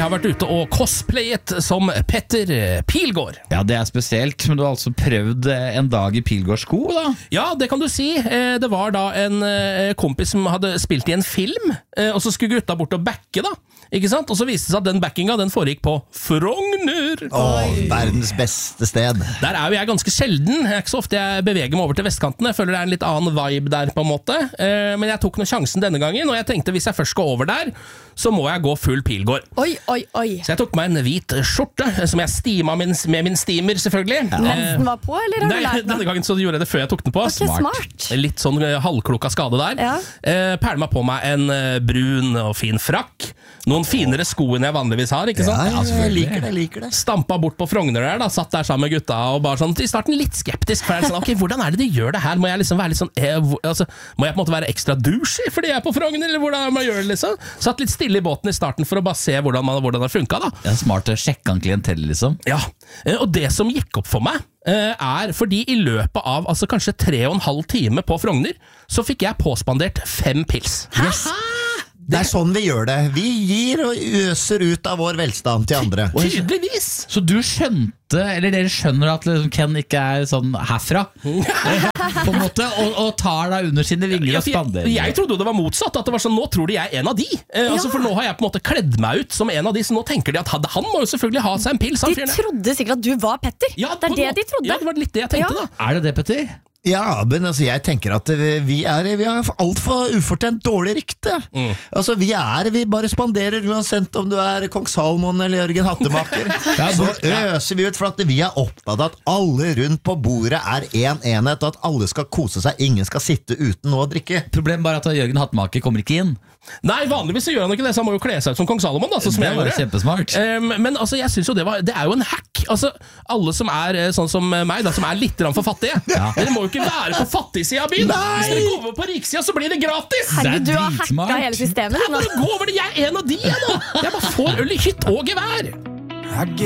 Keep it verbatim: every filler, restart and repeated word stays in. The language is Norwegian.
har vært ute og cosplayet som Petter Pilgaard. Ja, det er spesielt, men du har altså prøvd en dag i Pilgaards-sko da? Ja, det kan du si. Det var da en kompis som hadde spilt i en film, og så skulle gutta bort og backe da. Ikke sant? Og så viste det seg at den backinga den foregikk på Frogner. Åh, verdens beste sted. Der er jo jeg ganske sjelden. Det er ikke så ofte jeg beveger meg over til vestkanten. Jeg føler det er en litt annen vibe der på en måte. Men jeg tok noe sjansen denne gangen, og jeg tenkte hvis jeg først skal over der, så må jeg gå full Pilgaard. Oi, oi, oi. Så jeg tok meg en hvit skjorte, som jeg stima med min steamer, selvfølgelig. Ja. Mens den var på, eller har Nei, du lært denne gangen så gjorde jeg det før jeg tok den på. Okay, smart. Litt sånn halvklokka skade der. Ja. Eh, Perle meg på meg en brun og fin frakk. Noen finere sko enn jeg vanligvis har, ikke sant? Ja, jeg liker det, liker det. Stampa bort på Frogner der da, satt der sammen med gutta og bare sånn, i starten litt skeptisk, for jeg er sånn, ok, hvordan er det de gjør det her? Må jeg liksom være litt sånn, eh, hvor, altså, må jeg på en måte være ekstra douche fordi jeg er på Frogner, eller hvordan må jeg gjøre det liksom? Satt litt stille i båten i starten for å bare se hvordan, man, hvordan det funket da. Ja, smart å sjekke en klientell liksom. Ja, og det som gikk opp for meg, er fordi i løpet av altså kanskje tre og en halv time på Frogner, så fikk jeg påspandert fem pils. Yes. Det er sånn vi gjør det. Vi gir og øser ut av vår velstand til andre. Tydeligvis. Så du skjønte, eller dere skjønner at liksom Ken ikke er sånn herfra, på en måte, og, og tar deg under sine vinger ja, og spanderer. Jeg, jeg trodde jo det var motsatt, at det var sånn, nå tror de jeg er en av de. Eh, altså, for nå har jeg på en måte kledd meg ut som en av de, så nå tenker de at han, han må jo selvfølgelig ha seg en pils. De trodde sikkert at du var Petter. Ja, det er det de trodde. Ja, det var litt det jeg tenkte ja. da. Er det det, Petter? Ja, men altså, jeg tenker at vi, er, vi har alt for ufortjent dårlig rykte. Mm. Altså, vi er, vi bare spanderer uansett om du er Kong Salmon eller Jørgen Hattemaker. Ja, så øser vi ut for at vi er opptatt av at alle rundt på bordet er en enhet, og at alle skal kose seg, ingen skal sitte uten noe å drikke. Problemet bare at Jørgen Hattemaker kommer ikke inn. Nei, vanligvis så gjør han ikke det, så han må jo kle seg ut som Kong Salomon da, så som det jeg var gjorde. Kjempesmart. um, Men altså, jeg synes jo det var, det er jo en hack. Altså, alle som er sånn som meg da, som er litt for fattige, ja. Dere må jo ikke være på fattigsiden av byen. Nei. Hvis dere går over på riksiden, så blir det gratis. Herregud, du har hacka hele systemet. Jeg bare går over det, jeg er en av de jeg da. Jeg bare får øl i hytt og gevær.